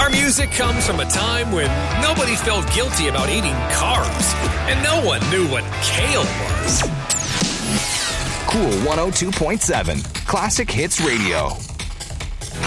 Our music comes from a time when nobody felt guilty about eating carbs, and no one knew what kale was. Cool 102.7 Classic Hits Radio.